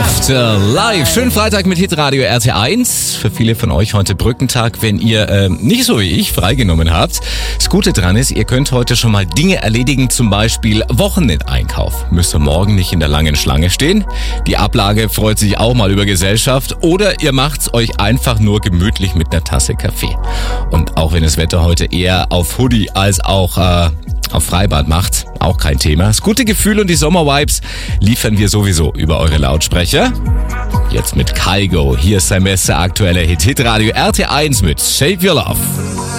Luft live. Schönen Freitag mit Hitradio RT1. Für viele von euch heute Brückentag, wenn ihr nicht so wie ich freigenommen habt. Das Gute dran ist, ihr könnt heute schon mal Dinge erledigen, zum Beispiel Wochenendeinkauf. Müsst ihr morgen nicht in der langen Schlange stehen. Die Ablage freut sich auch mal über Gesellschaft. Oder ihr macht's euch einfach nur gemütlich mit einer Tasse Kaffee. Und auch wenn das Wetter heute eher auf Hoodie als auch auf Freibad macht, auch kein Thema. Das gute Gefühl und die Sommervibes liefern wir sowieso über eure Lautsprecher. Jetzt mit Kygo. Hier ist sein bester aktueller Hit. Hitradio RT1 mit Shape Your Love.